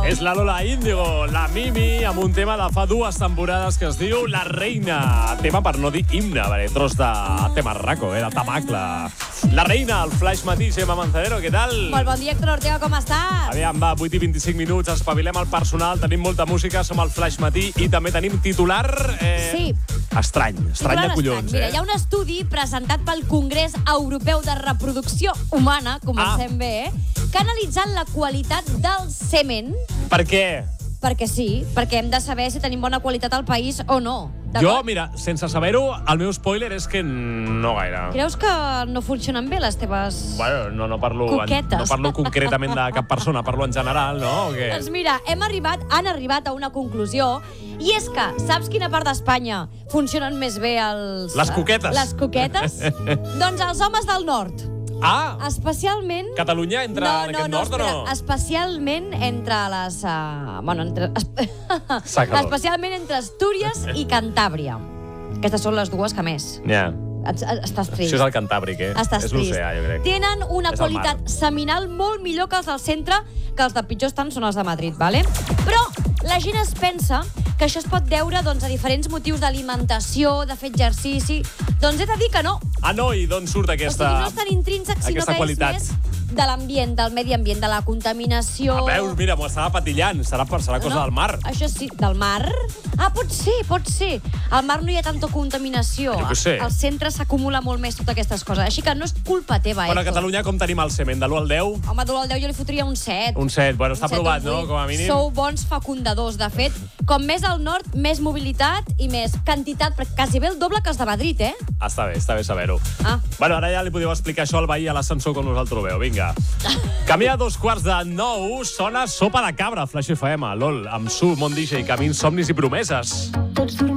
És la Lola Índigo, la Mimi, amb un tema de fa 2 temporades que es diu La Reina. Tema per no dir himne, perquè tros de tema raco, de tamacle. La Reina, el Flaix Matí, Gemma Manzanero, què tal? Molt bon dia, Héctor Ortega, com estàs? Aviam, va, 8 i 25 minuts, espavilem el personal, tenim molta música, som al Flaix Matí i també tenim titular... Sí. Estrany de collons. Mira, hi ha un estudi presentat pel Congrés Europeu de Reproducció Humana, comencem bé, que ha analitzat la qualitat del semen. Per què? Perquè sí, perquè hem de saber si tenim bona qualitat al país o no. Jo, mira, sense saber-ho, el meu spoiler és que no gaire. Creus que no funcionen bé les teves Bueno, no parlo concretament de cap persona, parlo en general, no? O què? Doncs mira, han arribat a una conclusió, i és que, saps quina part d'Espanya funcionen més bé els... Les coquetes. Les coquetes? Doncs els homes del nord. Ah! Especialment... Catalunya entra en aquest nord o no? Especialment entre les... especialment entre Astúries i Cantàbria. Aquestes són les dues que més. Ja. Estàs trist. Això és el Cantàbric, eh? Estàs és trist. l'oceà, jo crec. Tenen una qualitat seminal molt millor que els del centre, que els de pitjor estan són els de Madrid, vale? Però la gent es pensa que això es pot deure doncs, a diferents motius d'alimentació, de fer exercici. Doncs he de dir que no. Ah, no? I d'on surt aquesta... O sigui, no és tan intrínsec, sinó que qualitat. És més de l'ambient, del medi ambient, de la contaminació... Veus, mira, m'ho estava patillant. Serà cosa del mar. Això sí, del mar? Ah, pot ser. Al mar no hi ha tanta contaminació. Jo què sé. Al centre s'acumula molt més totes aquestes coses. Així que no és culpa teva, Bueno, a Catalunya com tenim el semen? De l'1 al 10? Home, de l'1 al 10 jo li fotria un 7. Un 7. Bueno, està aprovat, no? Com a mínim. Sou bons fecundadors. De fet, com més al nord, més mobilitat i més quantitat, perquè quasi bé el doble que els de Madrid, eh? Està bé saber-ho. Ah. Bueno, ara ja li podeu explicar això al veí a l'ascensor quan us el trobeu. Vinga. Canvia a 8:45, sona Sopa de Cabra, Flaix FM, LOL, amb Su, Mon DJ, Camins, Somnis i Promeses. Tots dormim.